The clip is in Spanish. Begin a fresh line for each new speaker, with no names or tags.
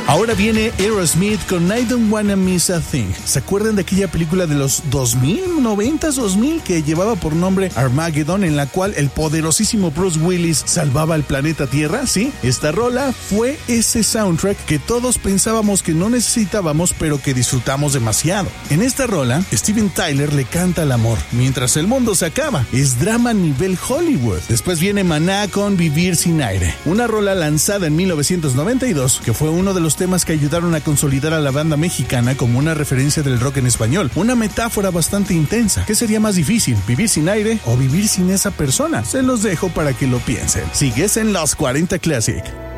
Ahora viene Aerosmith con I Don't Wanna Miss a Thing. ¿Se acuerdan de aquella película de los 2000, 90s, 2000 que llevaba por nombre Armageddon, en la cual el poderosísimo Bruce Willis salvaba al planeta Tierra? Sí, esta rola fue ese soundtrack que todos pensábamos que no necesitábamos, pero que disfrutamos demasiado. En esta rola, Steven Tyler le canta al amor mientras el mundo se acaba. Es drama nivel Hollywood. Después viene Maná con Vivir sin aire, una rola lanzada en 1992 que fue uno de los temas que ayudaron a consolidar a la banda mexicana como una referencia del rock en español. Una metáfora bastante intensa. ¿Qué sería más difícil, vivir sin aire o vivir sin esa persona? Se los dejo para que lo piensen. Sigues en Los 40 Classic.